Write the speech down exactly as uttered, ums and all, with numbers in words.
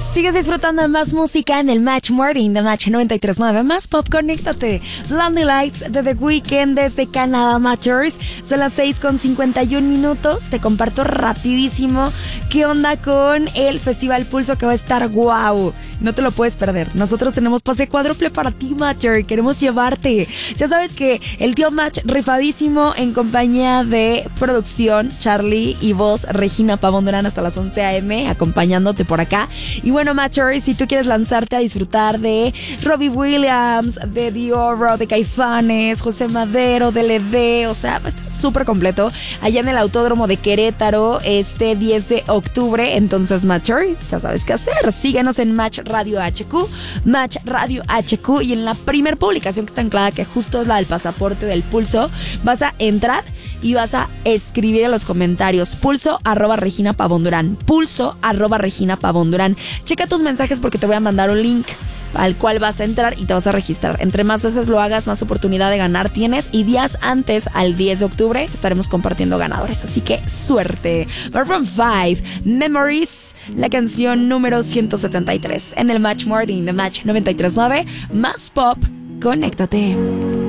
Sigues disfrutando de más música en el Match Morning de Match noventa y tres punto nueve. Más pop, conéctate. Blinding Lights de The Weeknd desde Canadá Matchers. Son las seis con cincuenta y un minutos. Te comparto rapidísimo qué onda con el Festival Pulso, que va a estar guau. No te lo puedes perder. Nosotros tenemos pase cuádruple para ti, Matcher. Queremos llevarte. Ya sabes que el tío Match rifadísimo en compañía de producción, Charlie y voz, Regina Pavón Durán, hasta las once a eme, acompañándote por acá. Y bueno, Matcher, si tú quieres lanzarte a disfrutar de Robbie Williams, de Dioro, de Caifanes, José Madero, de Ledé, o sea, va a estar súper completo allá en el Autódromo de Querétaro este diez de octubre. Entonces, Matcher, ya sabes qué hacer. Síguenos en Match Radio H Q, Match Radio H Q, y en la primer publicación que está anclada, que justo es la del pasaporte del Pulso, vas a entrar y vas a escribir en los comentarios pulso arroba Regina Pavón Durán, pulso arroba Regina Pavón Durán. Checa tus mensajes porque te voy a mandar un link al cual vas a entrar y te vas a registrar. Entre más veces lo hagas, más oportunidad de ganar tienes, y días antes, al diez de octubre, estaremos compartiendo ganadores, así que suerte. Maroon five, Memories, la canción número ciento setenta y tres en el Match Morning de Match noventa y tres punto nueve. Más pop, conéctate.